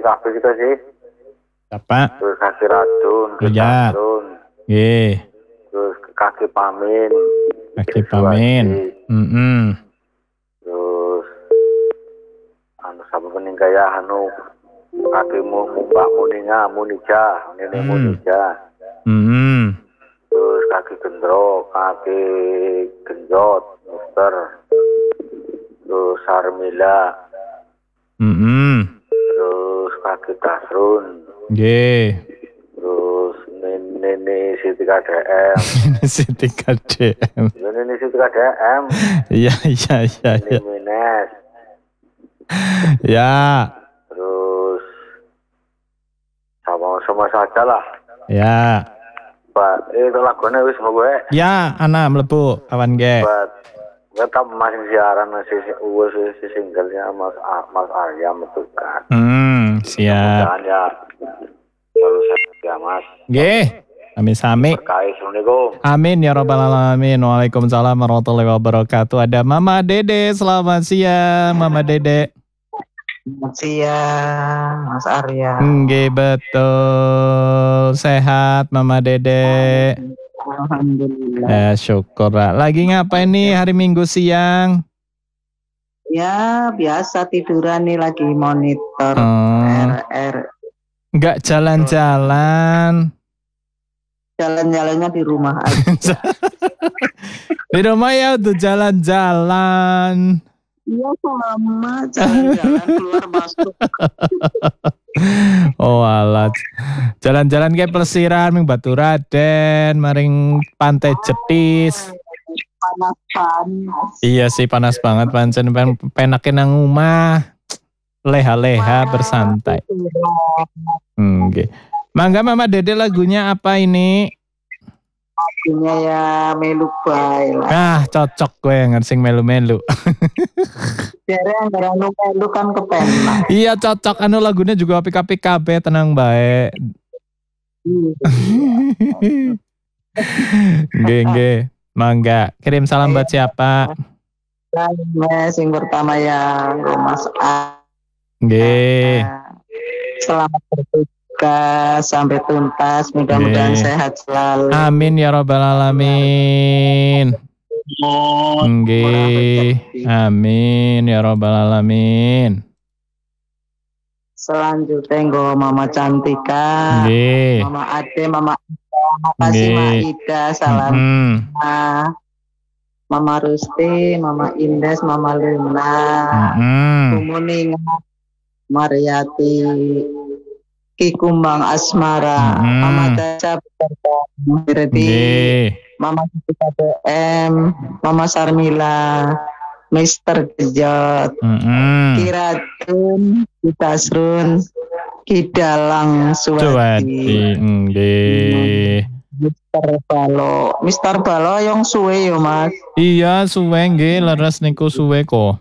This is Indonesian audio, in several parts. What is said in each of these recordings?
kabeh kita sih. Siapa? Terus kaki Radun, Ya. Radun. Nggih. Terus kaki Pamin. Kaki Pamin. Terus siapa meninggal ya kaki Mbak Munija, Nenek Munija. Terus kaki Gendro, kaki Genjot, Mister. Terus Sarmila. Terus kaki Tasrun. Nggih. Terus Nenek Siti KDM. Siti KDM. Nenek Siti KDM. Iya. Nenek Mines. Ya. Terus sama saja lah. Ya. Pak, itu lagunya wis mau gue. Ya, ana mlebu kawan ge. Pak, tetap masih siaran si singlenya Mas Arya Metukan. Siap. Mudah-mudahan ya selalu sehat ya Mas. Nggih. Sami-sami. Assalamualaikum. Amin ya rabbal alamin. Waalaikumsalam warahmatullahi wabarakatuh. Ada Mama Dede. Selamat siang Mama Dede. Selamat siang Mas Arya. Nggih betul. Sehat Mama Dede. Alhamdulillah. Syukur. Lagi ngapain nih hari Minggu siang? Ya biasa tiduran nih, lagi monitor RR. Enggak jalan-jalan. Jalan-jalannya di rumah aja. Di rumah ya udah jalan-jalan. Iya sama jalan-jalan keluar masuk. Oh alat. Jalan-jalan kayak pelesiran ming Baturaden, maring Pantai Jetis. Panas. Iya sih panas banget pancen penakin nang omah. Leha-leha bersantai. Oke. Mangga Mama Dede lagunya apa ini? Lagunya ya Melu Bae lah. Cocok gue ngersing melu-melu. Dereng melu kan kepenak. Iya cocok lagunya juga apik-apik kabeh tenang bae. Nggih. Mangga, kirim salam buat siapa? Sing pertama yang Mas A. Nggih. Selamat bertugas sampai tuntas, mudah-mudahan sehat selalu. Amin ya rabbal alamin. Nggih. Amin ya rabbal alamin. Selanjutnya nggo Mama Cantika, Mama Ade, Mama Ida, makasih Ma Ida, salam. Mama Rusti, Mama Indes, Mama Luna, Kumuning, Mariati, Ki Kumbang Asmara, Mama Caca Berdi, Mama KDM, Mama Sarmila, Mister Gejot, Ki Radun, Ki Tasrun, Ki Dalang Suwati, Mister Balo yang suwe yo Mas. Iya suwe nggih, leres niku suwe kok.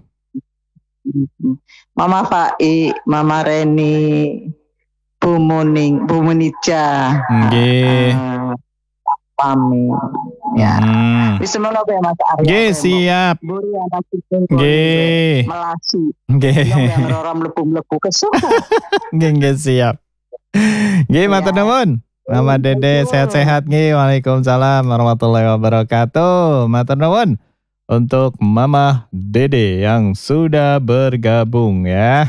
Mama Fai, Mama Reni, Bu Munija. Nggih. Pami. Ya. Bismillah ya Mas Arya. Nggih, siap. Buri anak itu. Nggih. Melasi. Nggih. Yang orang mlebu-mlebu ke suku. Nggih, siap. Nggih, matur nuwun. Mama Dede sehat-sehat nggih. Waalaikumsalam warahmatullahi wabarakatuh. Matur nuwun untuk Mama Dede yang sudah bergabung ya.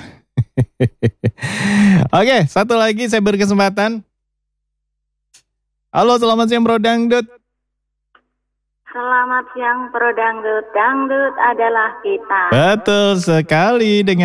Oke, satu lagi saya berkesempatan. Halo, selamat siang Bro Dangdut. Selamat siang Bro Dangdut. Dangdut adalah kita. Betul sekali dengan